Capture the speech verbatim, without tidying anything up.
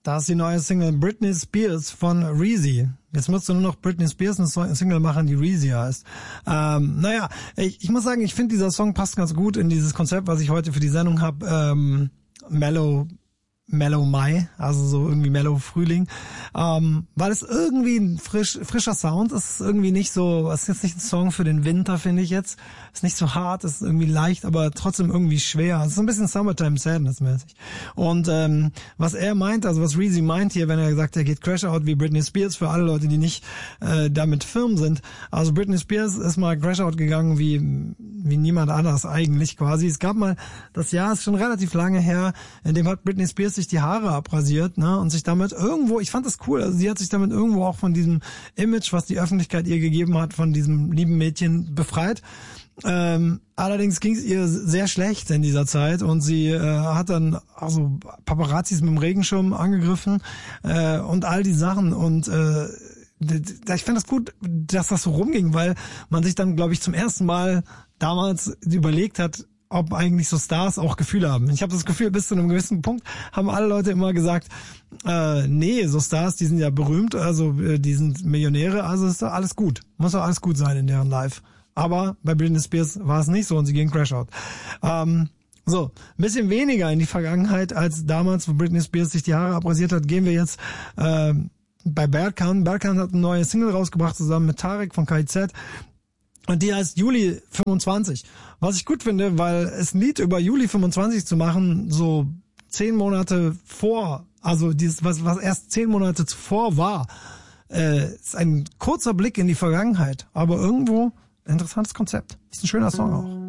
Da ist die neue Single Britney Spears von Reezy. Jetzt musst du nur noch Britney Spears eine Single machen, die Reezy heißt. Ähm, naja, ich, ich muss sagen, ich finde, dieser Song passt ganz gut in dieses Konzept, was ich heute für die Sendung habe. Ähm, Mellow Mellow Mai, also so irgendwie Mellow Frühling, ähm, weil es irgendwie ein frisch, frischer Sound ist, irgendwie nicht so, es ist jetzt nicht ein Song für den Winter, finde ich jetzt, ist nicht so hart, ist irgendwie leicht, aber trotzdem irgendwie schwer, es ist ein bisschen Summertime Sadness mäßig. Und ähm, was er meint, also was Reezy meint hier, wenn er sagt, er geht Crash Out wie Britney Spears, für alle Leute, die nicht äh, damit firm sind, also Britney Spears ist mal Crash Out gegangen wie wie niemand anders eigentlich quasi. Es gab mal, das Jahr ist schon relativ lange her, in dem hat Britney Spears sich die Haare abrasiert, ne, und sich damit irgendwo, ich fand das cool, also sie hat sich damit irgendwo auch von diesem Image, was die Öffentlichkeit ihr gegeben hat, von diesem lieben Mädchen befreit. Ähm, allerdings ging es ihr sehr schlecht in dieser Zeit und sie äh, hat dann also Paparazzis mit dem Regenschirm angegriffen äh, und all die Sachen und äh, ich fand das gut, dass das so rumging, weil man sich dann, glaube ich, zum ersten Mal damals überlegt hat, ob eigentlich so Stars auch Gefühle haben. Ich habe das Gefühl, bis zu einem gewissen Punkt haben alle Leute immer gesagt, äh, nee, so Stars, die sind ja berühmt, also äh, die sind Millionäre, also ist doch alles gut. Muss doch alles gut sein in deren Life. Aber bei Britney Spears war es nicht so und sie ging Crash Out. Ähm, so, ein bisschen weniger in die Vergangenheit als damals, wo Britney Spears sich die Haare abrasiert hat, gehen wir jetzt äh, bei Berkan. Berkan hat eine neue Single rausgebracht zusammen mit Tarek von K I Z. Und die heißt Juli fünfundzwanzig. Was ich gut finde, weil es ein Lied über Juli fünfundzwanzig zu machen, so zehn Monate vor, also dieses, was, was erst zehn Monate zuvor war, äh, ist ein kurzer Blick in die Vergangenheit. Aber irgendwo ein interessantes Konzept. Ist ein schöner Song auch.